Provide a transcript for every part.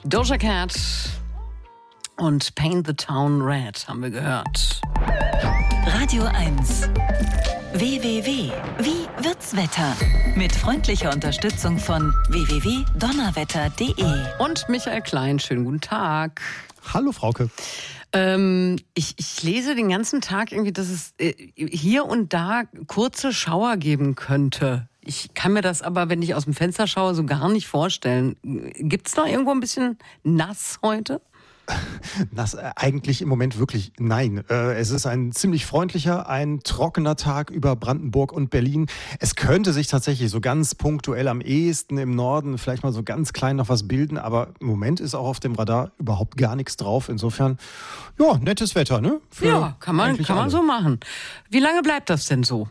Doja Cat und Paint the Town Red haben wir gehört. Radio 1. WWW. Wie wird's Wetter? Mit freundlicher Unterstützung von www.donnerwetter.de. Und Michael Klein, schönen guten Tag. Hallo Frauke. Ich lese den ganzen Tag irgendwie, dass es hier und da kurze Schauer geben könnte. Ich kann mir das aber, wenn ich aus dem Fenster schaue, so gar nicht vorstellen. Gibt's da irgendwo ein bisschen nass heute? Das eigentlich im Moment wirklich nein. Es ist ein ziemlich freundlicher, ein trockener Tag über Brandenburg und Berlin. Es könnte sich tatsächlich so ganz punktuell am ehesten im Norden vielleicht mal so ganz klein noch was bilden, aber im Moment ist auch auf dem Radar überhaupt gar nichts drauf. Insofern, ja, nettes Wetter, ne? Ja, kann man so machen. Wie lange bleibt das denn so?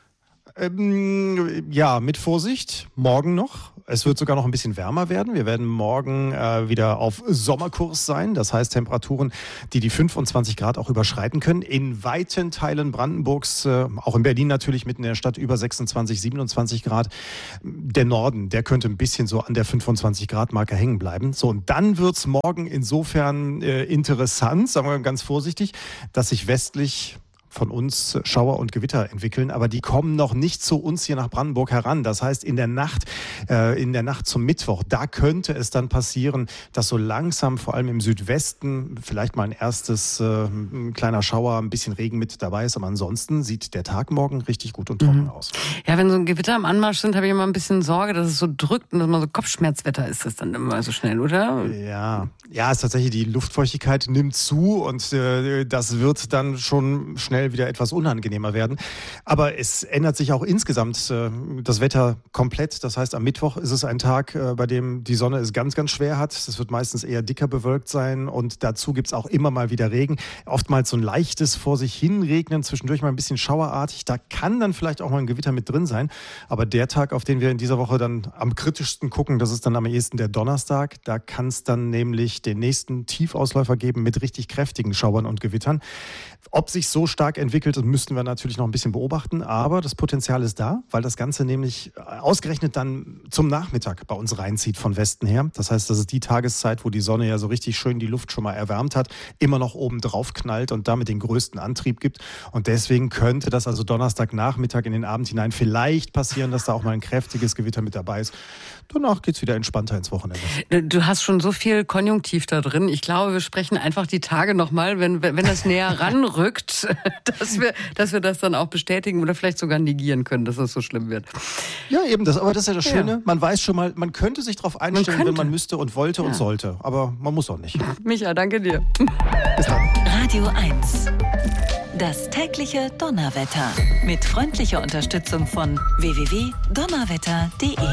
Ja, mit Vorsicht. Morgen noch. Es wird sogar noch ein bisschen wärmer werden. Wir werden morgen wieder auf Sommerkurs sein. Das heißt Temperaturen, die 25 Grad auch überschreiten können. In weiten Teilen Brandenburgs, auch in Berlin natürlich, mitten in der Stadt über 26, 27 Grad. Der Norden, der könnte ein bisschen so an der 25 Grad Marke hängen bleiben. So, und dann wird's morgen insofern interessant, sagen wir ganz vorsichtig, dass sich westlich von uns Schauer und Gewitter entwickeln, aber die kommen noch nicht zu uns hier nach Brandenburg heran. Das heißt, in der Nacht zum Mittwoch, da könnte es dann passieren, dass so langsam, vor allem im Südwesten, vielleicht mal ein erstes kleiner Schauer, ein bisschen Regen mit dabei ist. Aber ansonsten sieht der Tag morgen richtig gut und trocken aus. Ja, wenn so ein Gewitter am Anmarsch sind, habe ich immer ein bisschen Sorge, dass es so drückt und dass man so Kopfschmerzwetter ist das dann immer so schnell, oder? Ja, ist tatsächlich, die Luftfeuchtigkeit nimmt zu und das wird dann schon schnell wieder etwas unangenehmer werden. Aber es ändert sich auch insgesamt das Wetter komplett. Das heißt, am Mittwoch ist es ein Tag, bei dem die Sonne es ganz, ganz schwer hat. Es wird meistens eher dicker bewölkt sein und dazu gibt es auch immer mal wieder Regen. Oftmals so ein leichtes vor sich hin regnen, zwischendurch mal ein bisschen schauerartig. Da kann dann vielleicht auch mal ein Gewitter mit drin sein. Aber der Tag, auf den wir in dieser Woche dann am kritischsten gucken, das ist dann am ehesten der Donnerstag. Da kann es dann nämlich den nächsten Tiefausläufer geben mit richtig kräftigen Schauern und Gewittern. Ob sich so stark entwickelt, das müssten wir natürlich noch ein bisschen beobachten, aber das Potenzial ist da, weil das Ganze nämlich ausgerechnet dann zum Nachmittag bei uns reinzieht von Westen her. Das heißt, das ist die Tageszeit, wo die Sonne ja so richtig schön die Luft schon mal erwärmt hat, immer noch oben drauf knallt und damit den größten Antrieb gibt. Und deswegen könnte das also Donnerstagnachmittag in den Abend hinein vielleicht passieren, dass da auch mal ein kräftiges Gewitter mit dabei ist. Danach geht's wieder entspannter ins Wochenende. Du hast schon so viel Konjunktiv da drin. Ich glaube, wir sprechen einfach die Tage nochmal, wenn das näher ranrückt, dass wir das dann auch bestätigen oder vielleicht sogar negieren können, dass das so schlimm wird. Ja, eben das. Aber das ist ja das Schöne. Ja. Man weiß schon mal, man könnte sich darauf einstellen, wenn man müsste und wollte und sollte. Aber man muss auch nicht. Micha, danke dir. Bis dann. Radio 1. Das tägliche Donnerwetter. Mit freundlicher Unterstützung von www.donnerwetter.de.